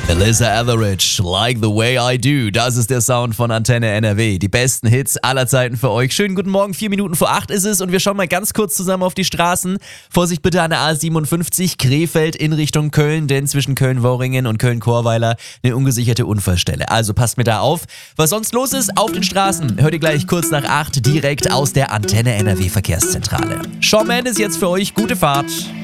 Alyssa Etheridge, Like the Way I Do. Das ist der Sound von Antenne NRW. Die besten Hits aller Zeiten für euch. Schönen guten Morgen, 4 Minuten vor 8 ist es und wir schauen mal ganz kurz zusammen auf die Straßen. Vorsicht bitte an der A57 Krefeld in Richtung Köln, denn zwischen Köln-Worringen und Köln-Chorweiler eine ungesicherte Unfallstelle. Also passt mir da auf. Was sonst los ist auf den Straßen, hört ihr gleich kurz nach 8 direkt aus der Antenne NRW Verkehrszentrale. Shawn Mendes jetzt für euch. Gute Fahrt.